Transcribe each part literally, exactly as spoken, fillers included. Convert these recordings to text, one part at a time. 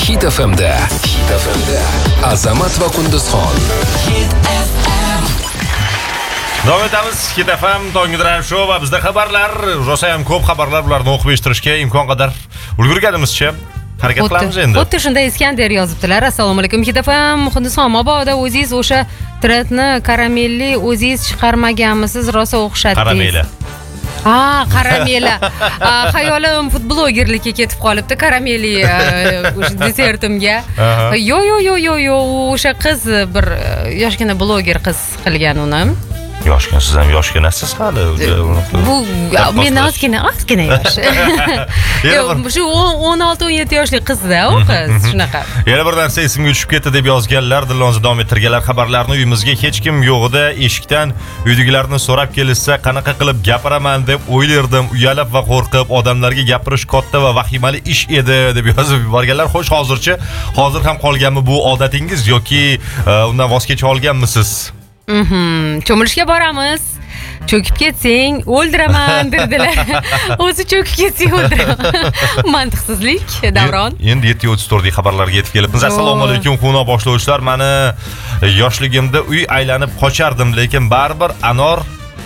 Hit F M'da Hit F M'da Azamat va Qunduzxon. Davom etamiz. Hit F M Tongidrar show va bizda xabarlar, rosa ham ko'p xabarlar, bularni o'qib eshittirishga imkon qadar ulgurganimizcha harakat qilamiz endi. Xuddi shunday Iskandar yozibdilar. Assalomu alaykum Hit F M Qunduzxon, mabodo o'zingiz o'sha trendni karamelli o'zingiz chiqarmaganmisiz, rosa o'xshatdingiz. Karamela. Ha, karamela. Xayolim futblogerlikka ketib qolibdi, karamelli o'sha desertimga. Yo yo yo yo yo, o'sha qiz bir yoshgina bloger qiz qilgan uni. Yoshgina, siz ham yoshginasiz hali. Bu men ozgina, ozgina yosh. Shu o'n olti o'n yetti yoshli qizda, u qiz shunaqa. Yana bir narsa esimga tushib ketdi deb yozganlar, Dilnoza davom ettirganlar xabarlarni. Uyimizga hech kim yo'g'ida, eshikdan uydagilarni so'rab kelishsa, qanaqa qilib gapiraman deb o'ylardim. Uyalib va qo'rqib, odamlarga gapirish katta va vahimali ish edi deb yozib yuborganlar. Xo'sh, hozircha hozir ham qolganmi bu odatingiz yoki undan voz kecha olganmisiz? Mhm, cho'milishga boramiz. Cho'kib ketsang o'ldiraman dedilar. O'zi cho'kib ketsang o'ldiraman. Mantiqsizlik, Davron. Endi yetti o'ttiz to'rt xabarlarga yetib kelibmiz. Assalomu alaykum xuno boshlovchilar. Meni yoshligimda uy aylanib qochardim, lekin baribir anor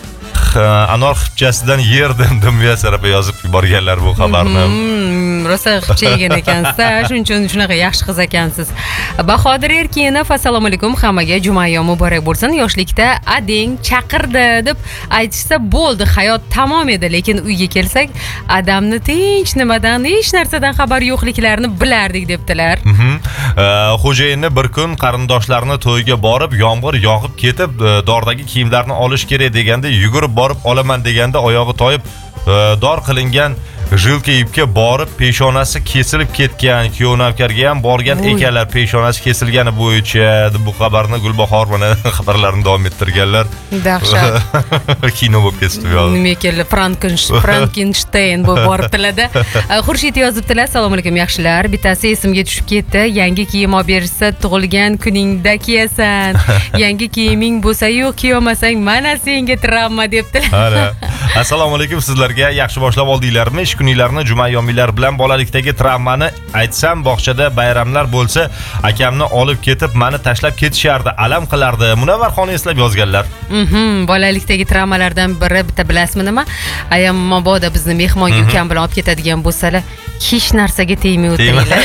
anor xipchasidan yerdim deb yasarab yozib yuborganlar bu xabarni. Rosa xipchagan ekansiz, shuning uchun shunaqa yaxshi qiz ekansiz. Bahodir Erkinov, assalomu alaykum, hammaga jumayo muborak bo'lsin. Yoshlikda ading chaqirdi deb aytishsa bo'ldi, hayot tamom edi, lekin uyga kelsak adamni tinch, nimadan, hech narsadan xabar yo'qliklarini bilardik debdilar. Xo'jayinni bir kun qarindoshlarini to'yga borib, yomg'ir yog'ib ketib, dordagi kiyimlarni olish kerak deganda yugurib borib olaman deganda oyog'i toyib, dor qilingan jilka ipga borib peshonasi kesilib ketgan. Kuyov navkarga ham borgan ekanlar, peshonasi kesilgani bo'yicha. Bu xabarni Gulbahor mana xabarlarini davom ettirganlar. Dahshat. Kino bo'lib ketdi yo'q. Nima keldi? Frankenstein bo'lib boribdilar-da. Xurshid yozibdilar. Assalomu alaykum yaxshilar. Bittasi esimga tushib ketdi. Yangi kiyim olib berishsa, tug'ilgan kuningda kiyasan. Yangi kiyiming bo'lsa-yu, kiyolmasang mana senga travma debdilar. Assalomu alaykum sizlarga. Yaxshi boshlab oldinglarmi? Kuninglarni juma yomiylar bilan bolalikdagi travmani aytsam, bog'chada bayramlar bo'lsa, akamni olib ketib, meni tashlab ketishardi, alam qilardi. Munavvarxon eslab yozganlar. Mhm, bolalikdagi travmalardan biri bitta bilasizmi nima? Ayam mabodo bizni mehmonga ukam bilan olib ketadigan bo'lsalar, hech narsaga tegmay o'tiringlar.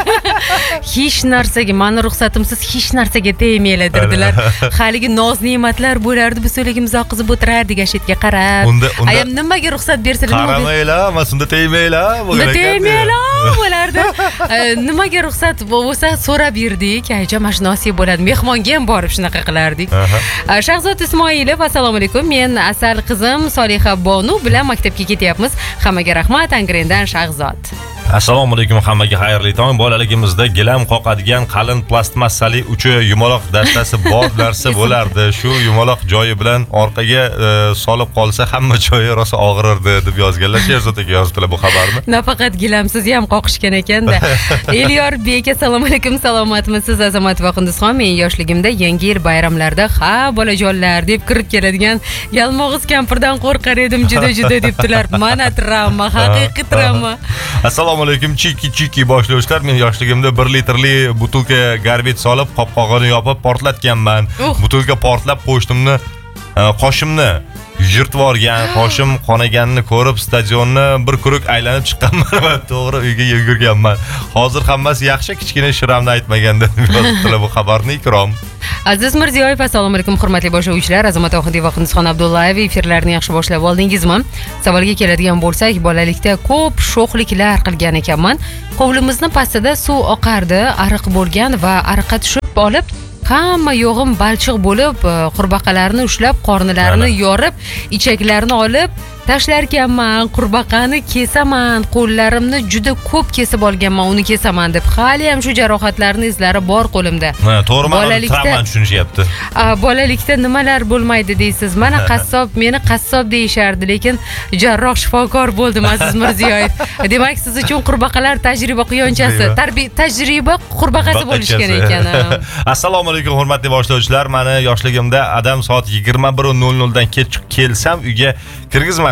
Hech narsaga, meni ruxsatimsiz hech narsaga tegmaylar dedilar. Haligi noz ne'matlar bo'lardi, biz o'ligimiz oqizib o'tirardik gashetga qarab. Ayam nimaga ruxsat bersalar, qaramaylar, masunda tegmaylar, bo'lgan ekan. Tegmaylar bo'lardi. Nimaga ruxsat bo'lsa so'rab yurdik. Ayja mashnosiy bo'ladi. Mehmonga ham borib shunaqa qilardik. Shahzod Ismoilov, assalomu alaykum. Men asal qizim Soliha Bonu bilan maktabga ketyapmiz. Hammaga rahmat, Angrendan Shahzod. Assalomu alaykum, hammaga xayrli tong. Bolaligimizda gilam qoqadigan qalin plastmassali uchi yumaloq dastasi bor narsa bo'lardi. Shu yumaloq joyi bilan orqaga solib qolsa hamma joyi rosa og'rirdi deb yozganlar. Sherzod aka yozdilar bu xabarni. Nafaqat gilamsiz ham qoqishgan ekanda. Elyor Bek, assalomu alaykum, salomatmisiz Azamat va Qunduzxon? Men yoshligimda yangi yil bayramlarda ha bolajonlar deb kirib keladigan yalmog'iz kampirdan qo'rqar edim juda-juda debdilar. Mana travma, haqiqiy travma. Assalomu alaykum, chiki chiki boshlovchilar. Men yoshligimda bir litrli butilka garbit solib, qopqog'ini yopib portlatganman. Butilka portlab qo'shtimni, qoshimni yirtib olgan, qoshim qonaganini ko'rib stadionni bir kuruk aylanib chiqqanman va to'g'ri uyga yugurganman. Hozir hammasi yaxshi, kichkina shiramni aytmaganda yozibdilar bu xabarni. Ikrom. Aziz Mirziyoyev, assalomu alaykum hurmatli boshlovchilar. Azamat Oxundiy va Qunduzxon Abdullayev, efirlarni yaxshi boshlab oldingizmi? Savolga keladigan bo'lsak, bolalikda ko'p sho'xliklar qilgan ekanman. Hovlimizni pastida suv oqardi, ariq bo'lgan va ariqqa tushib olib, hamma yo'g'im balchiq bo'lib, qurbaqalarni ushlab, qornilarini yorib, ichaklarini olib tashlarkanman, qurbaqani kesaman, qo'llarimni juda ko'p kesib olganman, uni kesaman deb. Hali ham shu jarohatlarning izlari bor qo'limda. Ha, to'g'rimi? Travma tushunishyapti. Bolalikda nimalar bo'lmaydi deysiz. Mana qassob, meni qassob deyishardi, lekin jarroh shifokor bo'ldim Aziz Mirziyoyev. Demak, siz uchun qurbaqalar tajriba quyonchasi, tarbiya tajriba qurbaqasi bo'lishgan ekan. Assalomu alaykum hurmatli boshlovchilar. Meni yoshligimda adam soat yigirma bir nol nol dan kech kelsam uyga kirgizmas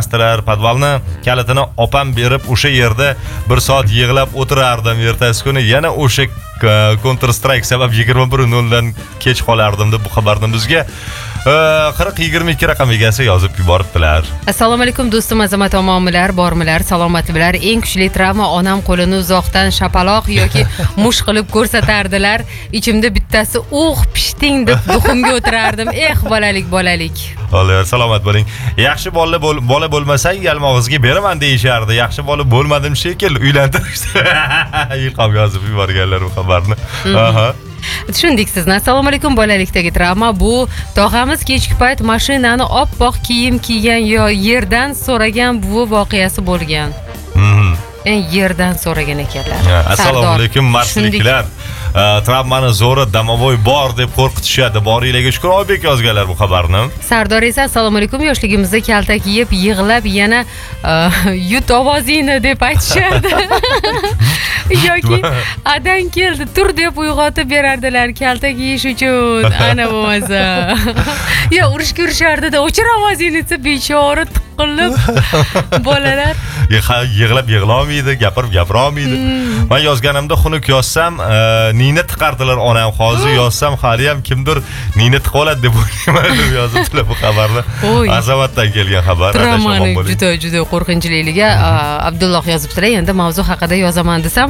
bermasdilar. Podvalni kalitini opam berib o'sha yerda bir soat yig'lab o'tirardim. Ertasi kuni yana o'sha Counter Strike sabab yigirma bir nol dan kech qolardim deb bu xabarni bizga qirq yigirma ikki raqam egasi yozib yuboribdilar. Assalomu alaykum do'stim, azamat omomilar, bormilar, salomatlilar. Eng kuchli travma onam qo'lini uzoqdan shapaloq yoki mush qilib ko'rsatardilar. Ichimda bittasi "Uh, pishting" deb duxumga o'tirardim. Eh, bolalik, bolalik. Alloh salomat bo'ling. Yaxshi bola bola bo'lmasang yalmog'izga beraman deyishardi. Yaxshi bola bo'lmadim shekilli uylantirishdi. Ilhom yozib yuborganlar bu xabarni. Aha. Tushundik sizni. Assalomu alaykum, bolalikdagi travma bu tog'amiz kechki payt mashinani oppoq kiyim kiygan yo yerdan so'ragan buvi voqeasi bo'lgan. Mhm. En yerdan so'ragan ekanlar. Assalomu alaykum, marsliklar. Travmani zo'ri damovoy bor deb qo'rqitishadi. Boringlarga shukr, Oybek yozganlar bu xabarni. Sardor esa assalomu alaykum, yoshligimizda kaltak yeb, yig'lab yana yut ovozingni deb aytishardi. Yoki adan keldi, tur deb uyg'otib berardilar kaltak yeyish uchun. Ana bo'lmasa. Yo, urishga urishardi-da, o'chir ovozingni deb bechora tiqilib bolalar yig'lab yig'lolmaydi, gapirib gapira olmaydi. Men yozganimda xunuk yozsam, nina tiqardilar onam. Hozir yozsam, hali ham kimdir nina tiqib oladi deb o'ylayman deb yozibdilar bu xabarni. Azamatdan kelgan xabar. Travmani juda juda qo'rqinchliligiga Abdulloh yozibdilar. Endi mavzu haqida yozaman desam,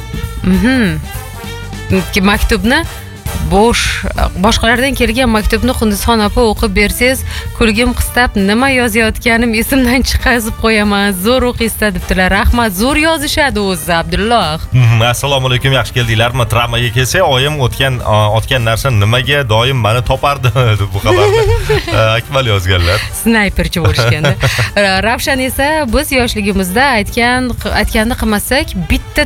mhm. Maktubni bo'sh, boshqalardan kelgan maktubni Hindiston opa o'qib bersangiz, kulgim qistab nima yozayotganim esimdan chiqazib qo'yaman. Zo'r o'qiysiz debdilar. Rahmat, zo'r yozishadi o'zi Abdulloh. Assalomu alaykum, yaxshi keldinglarmi? Travmaga kelsa, oyim o'tgan otgan narsa nimaga doim meni topardi deb bu xabarni Akmal yozganlar. Snayperchi bo'lishganda. Ravshan esa biz yoshligimizda aytgan aytganni qilmasak, bitta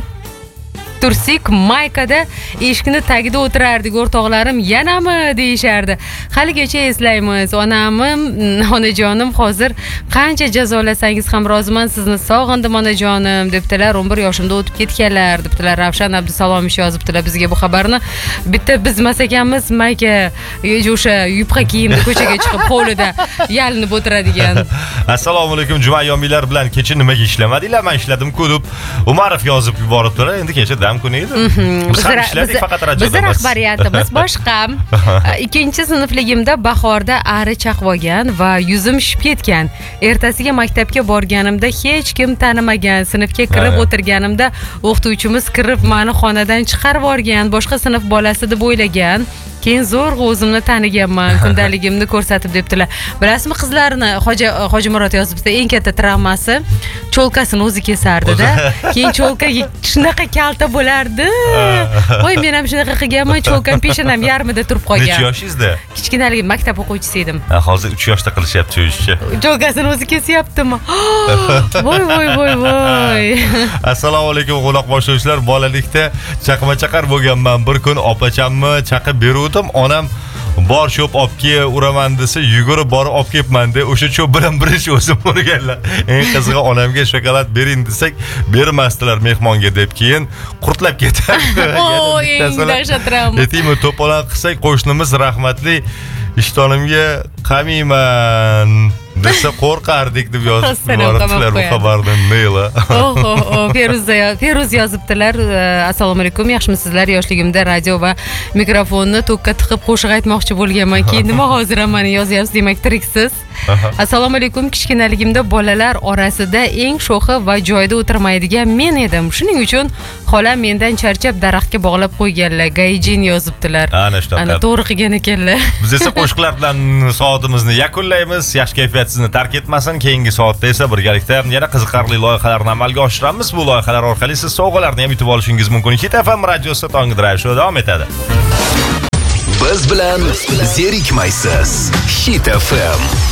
tursik maykada eshikni tagida o'tirardik. O'rtoqlarim yanami deyishardi. Haligacha eslaymiz. Onamim, onajonim hozir qancha jazolasangiz ham roziman, sizni sog'indim onajonim debdilar. o'n bir yoshimda o'tib ketganlar debdilar. Ravshan Abdusalomovich yozibdilar bizga bu xabarni. Bitta bizmas ekanmiz, mayka o'sha yupqa kiyimda ko'chaga chiqib hovlida yalinib o'tiradigan. Assalomu alaykum, juma yomiylar bilan kecha nimaga ishlamadinglar? Men ishladim-ku deb Umarov yozib yuboribdilar. Endi kecha dam kuni edi. Biz ham ishladik, faqat radioda. Biz rahbariyatimiz boshqa. Ikkinchi sinfligimda bahorda ari chaqib olgan va yuzim shishib ketgan. Ertasiga maktabga borganimda hech kim tanimagan. Sinfga kirib o'tirganimda o'qituvchimiz kirib meni xonadan chiqarib yuborgan. Boshqa sinf bolasi deb o'ylagan. Keyin zo'rg'a o'zimni taniganman, kundaligimni ko'rsatib debdilar. Bilasizmi, qizlarni Hoji Hoji Murod yozibdi, eng katta travmasi cho'lkasini o'zi kesardi-da. Keyin cho'lka shunaqa kalta bo'lardi. Voy, men ham shunaqa qilganman, cho'lkam peshonam yarmida turib qolgan. Necha yoshingizda? Kichkinaligim maktab o'quvchisi edim. Ha, hozir uch yoshda qilishyapti o'zcha. Cho'lkasini o'zi kesyaptimi? Voy, voy, voy, voy. Assalomu alaykum, quloq boshlovchilar. Bolalikda chaqma-chaqar bo'lganman. Bir kun opachamni chaqib beruvdi. Onam bor cho'p olib kel, uraman desa, yugurib borib olib kelibman de, o'sha cho'p bilan birinchi o'zim urganlar. Eng qizig'i, onamga shokolad bering desak, bermasdilar mehmonga deb, keyin qurtlab ketadi. O, eng dahshat travma. Aytaymi, to'polon qilsak, qo'shnimiz rahmatli ishtonimga qamayman desa qo'rqardik deb yozib yuboribdilar bu xabarni. Neyla. Oh, oh, oh, Feruz Feruz yozibdilar. Assalomu alaykum, yaxshimisizlar? Yoshligimda radio va mikrofonni to'kka tiqib qo'shiq aytmoqchi bo'lganman. Keyin nima hozir ham meni yozyapsiz, demak tiriksiz. Assalomu alaykum, kichkinaligimda bolalar orasida eng sho'xi va joyida o'tirmaydigan men edim. Shuning uchun xolam mendan charchab daraxtga bog'lab qo'yganlar. Gaijin yozibdilar. Ana shunaqa. Ana to'g'ri qilgan ekanlar. Biz esa qo'shiqlar bilan soatimizni yakunlaymiz. Yaxshi kayfiyat sizni tark etmasin. Keyingi soatda esa birgalikda yana qiziqarli loyihalarni amalga oshiramiz. Bu loyihalar orqali siz sovg'alarni ham yutib olishingiz mumkin. Hit F M radiosida Tonggi Drive Show davom etadi. Biz bilan zerikmaysiz. Hit F M.